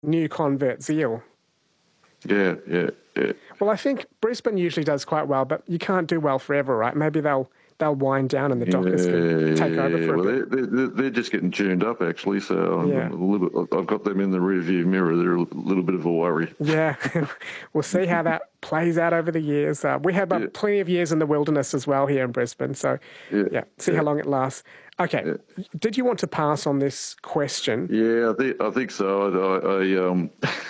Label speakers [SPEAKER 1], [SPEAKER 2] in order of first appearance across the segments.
[SPEAKER 1] new convert zeal.
[SPEAKER 2] Yeah.
[SPEAKER 1] Well, I think Brisbane usually does quite well, but you can't do well forever, right? Maybe they'll wind down and the Dockers can take over for a bit.
[SPEAKER 2] They're just getting tuned up, actually, so
[SPEAKER 1] Yeah.
[SPEAKER 2] I'm a little bit, I've got them in the rearview mirror. They're a little bit of a worry.
[SPEAKER 1] Yeah, we'll see how that plays out over the years. We had plenty of years in the wilderness as well here in Brisbane, so see how long it lasts. Okay, did you want to pass on this question?
[SPEAKER 2] Yeah, I think so.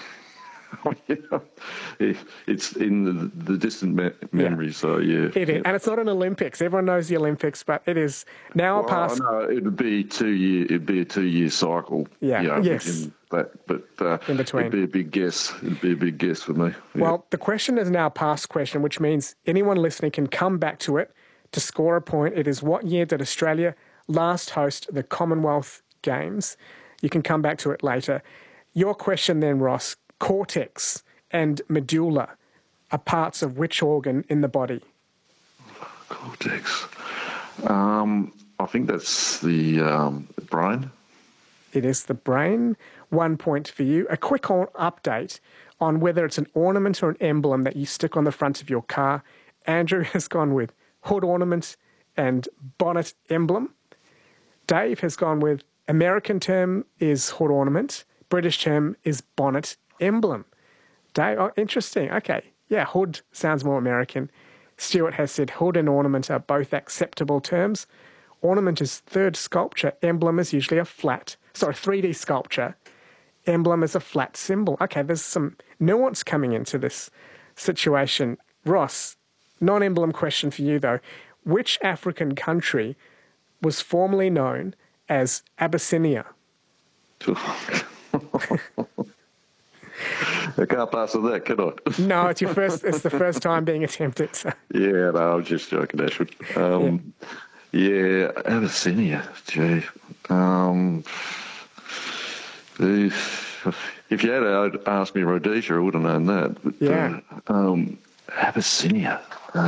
[SPEAKER 2] It's in the distant memory, so yeah.
[SPEAKER 1] It is, and it's not an Olympics. Everyone knows the Olympics, but it is now a past.
[SPEAKER 2] No, it'd be a 2-year cycle.
[SPEAKER 1] Yeah. Yes.
[SPEAKER 2] But
[SPEAKER 1] in between,
[SPEAKER 2] it'd be a big guess. It'd be a big guess for me. Yeah.
[SPEAKER 1] Well, the question is now a past question, which means anyone listening can come back to it to score a point. It is what year did Australia last host the Commonwealth Games? You can come back to it later. Your question then, Ross. Cortex and medulla are parts of which organ in the body?
[SPEAKER 2] Cortex. I think that's the brain.
[SPEAKER 1] It is the brain. 1 point for you. A quick update on whether it's an ornament or an emblem that you stick on the front of your car. Andrew has gone with hood ornament and bonnet emblem. Dave has gone with American term is hood ornament. British term is bonnet emblem. Dave, interesting. Okay. Yeah, hood sounds more American. Stuart has said hood and ornament are both acceptable terms. Ornament is third sculpture. Emblem is usually a 3D sculpture. Emblem is a flat symbol. Okay, there's some nuance coming into this situation. Ross, non-emblem question for you though. Which African country was formerly known as Abyssinia?
[SPEAKER 2] I can't pass on that, can I?
[SPEAKER 1] No, it's the first time being attempted. So.
[SPEAKER 2] Yeah, no, I'm just joking, Ashwood. Abyssinia, gee. If you had asked me Rhodesia, I would have known that. But, Abyssinia.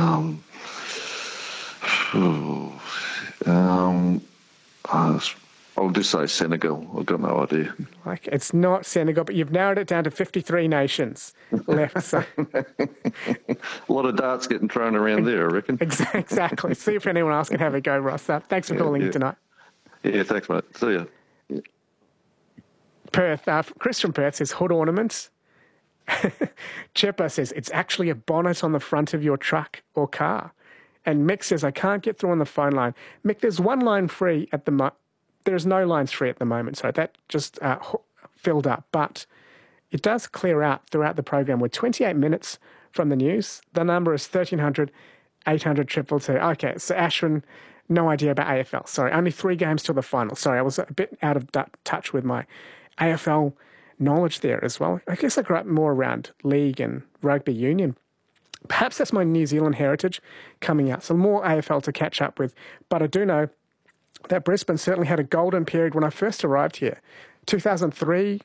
[SPEAKER 2] I'll just say Senegal. I've got no idea.
[SPEAKER 1] It's not Senegal, but you've narrowed it down to 53 nations left. So.
[SPEAKER 2] A lot of darts getting thrown around there, I reckon.
[SPEAKER 1] Exactly. See if anyone else can have a go, Ross. Thanks for calling in tonight.
[SPEAKER 2] Yeah, thanks, mate. See ya. Yeah.
[SPEAKER 1] Perth, Chris from Perth says hood ornament. Chipper says it's actually a bonnet on the front of your truck or car. And Mick says, I can't get through on the phone line. Mick, there's one line free at the moment. There's no lines free at the moment, so that just filled up. But it does clear out throughout the program. We're 28 minutes from the news. The number is 1300 800 222. Okay, so Ashwin, no idea about AFL. Sorry, only 3 games till the final. Sorry, I was a bit out of touch with my AFL knowledge there as well. I guess I grew up more around league and rugby union. Perhaps that's my New Zealand heritage coming out. So more AFL to catch up with. But I do know that Brisbane certainly had a golden period when I first arrived here. 2003,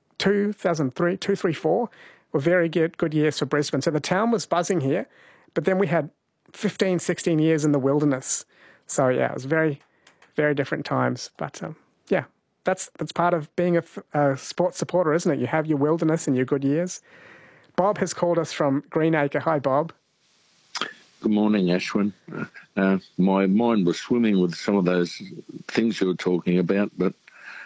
[SPEAKER 1] 4 were very good years for Brisbane. So the town was buzzing here, but then we had 15, 16 years in the wilderness. So, yeah, it was very, very different times. But, that's part of being a sports supporter, isn't it? You have your wilderness and your good years. Bob has called us from Greenacre. Hi, Bob.
[SPEAKER 3] Good morning, Ashwin. My mind was swimming with some of those things you were talking about, but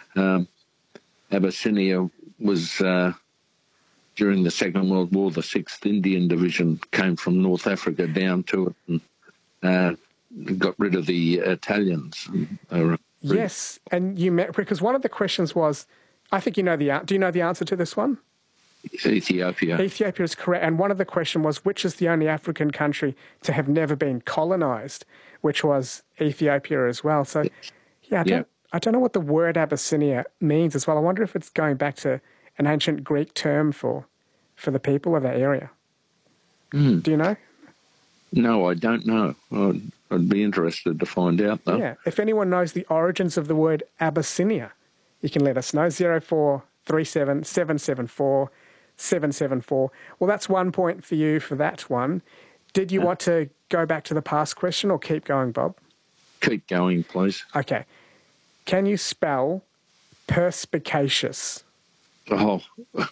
[SPEAKER 3] Abyssinia was, during the Second World War, the 6th Indian Division came from North Africa down to it and got rid of the Italians.
[SPEAKER 1] Yes, and you met, because one of the questions was, I think do you know the answer to this one?
[SPEAKER 3] Ethiopia.
[SPEAKER 1] Ethiopia is correct. And one of the questions was, which is the only African country to have never been colonised, which was Ethiopia as well. So, I don't know what the word Abyssinia means as well. I wonder if it's going back to an ancient Greek term for the people of that area. Do you know?
[SPEAKER 3] No, I don't know. I'd be interested to find out, though.
[SPEAKER 1] Yeah. If anyone knows the origins of the word Abyssinia, you can let us know. 0437 774 774. Well, that's 1 point for you for that one. Did you want to go back to the past question or keep going, Bob?
[SPEAKER 3] Keep going, please.
[SPEAKER 1] Okay. Can you spell perspicacious?
[SPEAKER 3] Oh,